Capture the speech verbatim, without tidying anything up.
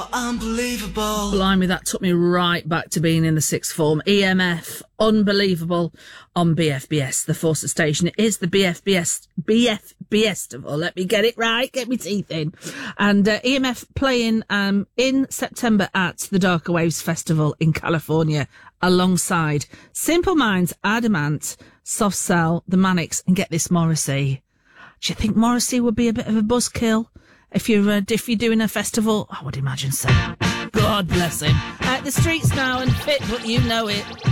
Unbelievable. Blimey, that took me right back to being in the sixth form. E M F, Unbelievable, on B F B S, the Forster station. It is the B F B S, B F B S-tival. Let me get it right, get me teeth in. And uh, E M F playing um, in September at the Darker Waves Festival in California, alongside Simple Minds, Adamant, Soft Cell, The Manics, and get this, Morrissey. Do you think Morrissey would be a bit of a buzzkill if you're uh, if you're doing a festival? I would imagine so. God bless him. Uh, the streets now and fit, but you know it.